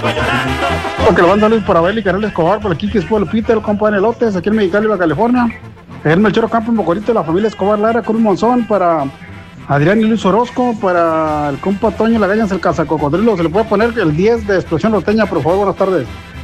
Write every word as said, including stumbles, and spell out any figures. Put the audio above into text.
Porque lo van a salir para Abel y Carol Escobar, por aquí que es Pueblo Pita, el compa de Elotes, aquí en Mexicali, Baja California. El Melchoro Campo en Mocorito, la familia Escobar Lara, Cruz Monzón, para Adrián y Luis Orozco, para el compa Toño Lagañas, el Cazacocodrilo. Se le puede poner el diez de Explosión Norteña, por favor, buenas tardes.